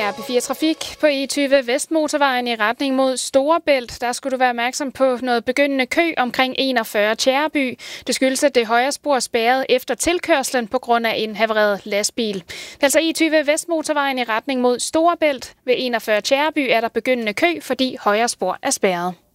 er P4 Trafik på E20 Vestmotorvejen i retning mod Storebælt. Der skulle du være opmærksom på noget begyndende kø omkring 41 Tjæreby. Det skyldes, at det højre spor er spærret efter tilkørslen på grund af en havareret lastbil. Det er altså E20 Vestmotorvejen i retning mod Storebælt. Ved 41 Tjæreby er der begyndende kø, fordi højre spor er spærret.